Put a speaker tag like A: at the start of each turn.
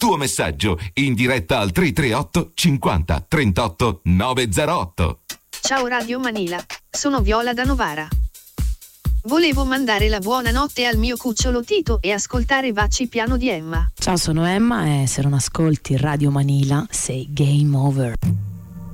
A: tuo messaggio in diretta al 338 50 38 908.
B: Ciao Radio Manila, sono Viola da Novara. Volevo mandare la buonanotte al mio cucciolo Tito e ascoltare Vacci piano di Emma.
C: Ciao, sono Emma e se non ascolti Radio Manila sei game over.